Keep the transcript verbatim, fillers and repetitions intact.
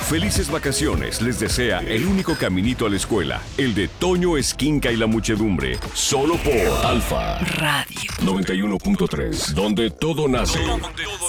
Felices vacaciones les desea el único caminito a la escuela, el de Toño Esquinca y la Muchedumbre, solo por Alfa Radio noventa y uno punto tres, donde todo nace.